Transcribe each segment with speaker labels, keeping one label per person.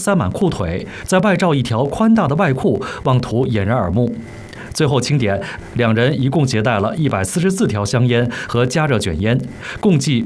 Speaker 1: 塞满裤腿，再外罩一条宽大的外裤，妄图掩人耳目。最后清点，两人一共携带了144条香烟和加热卷烟，共计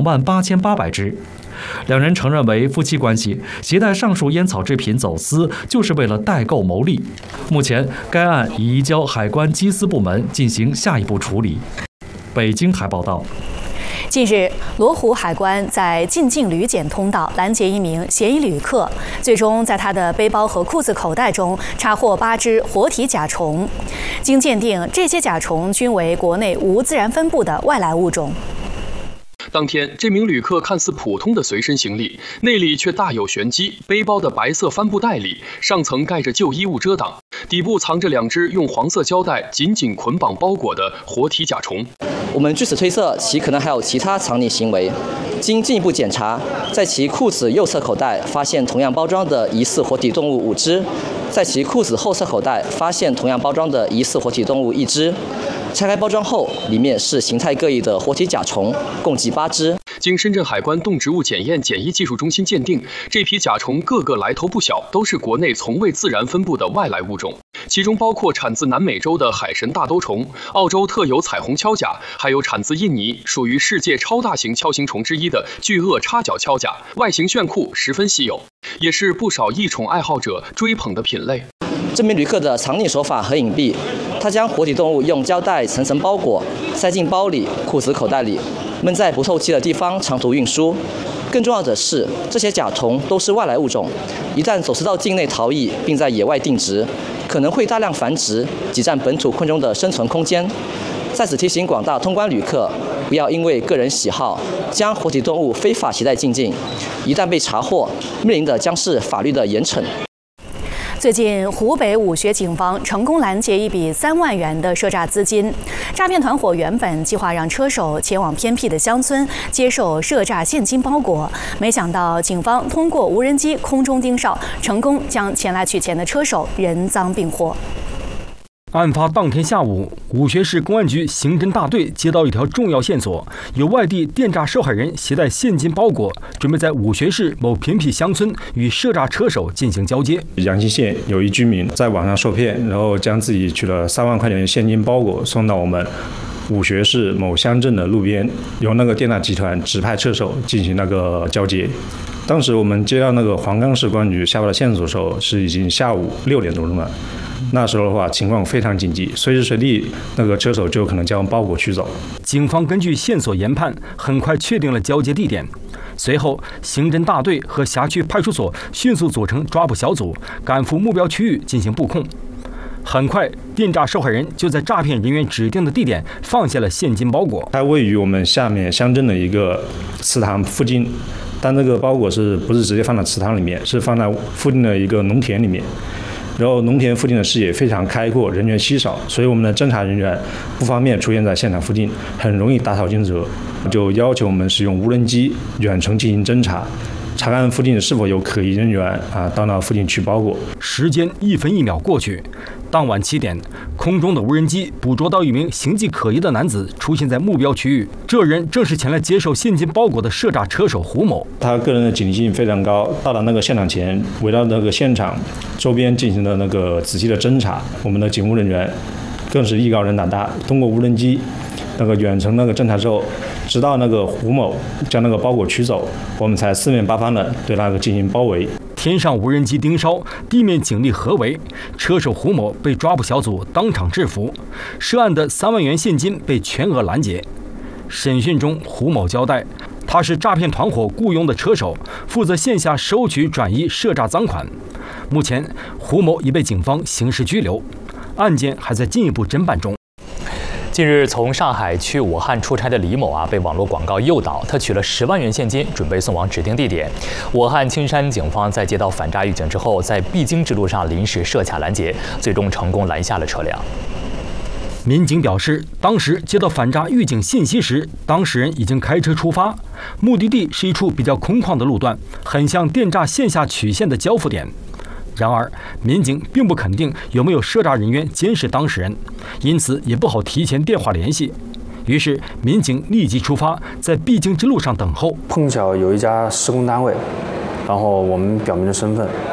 Speaker 1: 28800支。两人承认为夫妻关系，携带上述烟草制品走私就是为了代购牟利。目前，该案已移交海关缉私部门进行下一步处理。北京台报道。
Speaker 2: 近日，罗湖海关在进境旅检通道拦截一名嫌疑旅客，最终在他的背包和裤子口袋中查获8只活体甲虫。经鉴定，这些甲虫均为国内无自然分布的外来物种。
Speaker 3: 当天，这名旅客看似普通的随身行李，内里却大有玄机。背包的白色帆布袋里，上层盖着旧衣物遮挡，底部藏着2只用黄色胶带紧紧捆绑包裹的活体甲虫。
Speaker 4: 我们据此推测，其可能还有其他藏匿行为。经进一步检查，在其裤子右侧口袋发现同样包装的疑似活体动物5只，在其裤子后侧口袋发现同样包装的疑似活体动物1只。拆开包装后，里面是形态各异的活体甲虫，共计8只。
Speaker 3: 经深圳海关动植物检验检疫技术中心鉴定，这批甲虫个个来头不小，都是国内从未自然分布的外来物种，其中包括产自南美洲的海神大兜虫、澳洲特有彩虹锹甲，还有产自印尼、属于世界超大型锹形虫之一的巨鳄叉脚锹甲，外形炫酷，十分稀有，也是不少异宠爱好者追捧的品类。
Speaker 4: 这名旅客的藏匿手法很隐蔽，他将活体动物用胶带层层包裹，塞进包里、裤子口袋里，闷在不透气的地方长途运输。更重要的是，这些甲虫都是外来物种，一旦走私到境内逃逸，并在野外定植，可能会大量繁殖，挤占本土昆虫的生存空间。在此提醒广大通关旅客，不要因为个人喜好将活体动物非法携带进境，一旦被查获，面临的将是法律的严惩。
Speaker 2: 最近，湖北武穴警方成功拦截一笔3万元的赊诈资金。诈骗团伙原本计划让车手前往偏僻的乡村接受赊诈现金包裹，没想到警方通过无人机空中盯梢，成功将前来取钱的车手人赃并获。
Speaker 5: 案发当天下午，武穴市公安局刑侦大队接到一条重要线索，有外地电诈受害人携带现金包裹，准备在武穴市某偏僻乡村与赊诈车手进行交接。
Speaker 6: 阳西县有一居民在网上受骗，然后将自己取了3万块钱的现金包裹送到我们武穴市某乡镇的路边，由那个电诈集团指派车手进行那个交接。当时我们接到那个黄冈市公安局下发的线索的时候，是已经下午6点钟了。那时候的话，情况非常紧急，随时随地那个车手就有可能将包裹取走。
Speaker 5: 警方根据线索研判，很快确定了交接地点。随后，刑侦大队和辖区派出所迅速组成抓捕小组，赶赴目标区域进行布控。很快，电诈受害人就在诈骗人员指定的地点放下了现金包裹。
Speaker 6: 它位于我们下面乡镇的一个祠堂附近，但这个包裹不是直接放到祠堂里面，是放在附近的一个农田里面。然后农田附近的视野非常开阔，人员稀少，所以我们的侦查人员不方便出现在现场附近，很容易打草惊蛇，就要求我们使用无人机远程进行侦查，查看附近是否有可疑人员到那附近取包裹。
Speaker 5: 时间1分1秒过去，当晚7点，空中的无人机捕捉到一名形迹可疑的男子出现在目标区域，这人正是前来接受现金包裹的赊诈车手胡某。
Speaker 6: 他个人的警惕性非常高，到了那个现场前，围绕那个现场周边进行了那个仔细的侦查，我们的警务人员更是艺高人胆大，通过无人机那个远程那个侦查之后，直到那个胡某将那个包裹取走，我们才四面八方的对那个进行包围。
Speaker 5: 天上无人机盯梢，地面警力合围，车手胡某被抓捕小组当场制服，涉案的3万元现金被全额拦截。审讯中，胡某交代，他是诈骗团伙雇佣的车手，负责线下收取转移赊诈赃款。目前，胡某已被警方刑事拘留，案件还在进一步侦办中。
Speaker 7: 近日，从上海去武汉出差的李某被网络广告诱导，他取了10万元现金，准备送往指定地点。武汉青山警方在接到反诈预警之后，在必经之路上临时设卡拦截，最终成功拦下了车辆。
Speaker 5: 民警表示，当时接到反诈预警信息时，当事人已经开车出发，目的地是一处比较空旷的路段，很像电诈线下曲线的交付点。然而，民警并不肯定有没有赊诈人员监视当事人，因此也不好提前电话联系。于是，民警立即出发，在必经之路上等候。
Speaker 8: 碰巧有一家施工单位，然后我们表明了身份，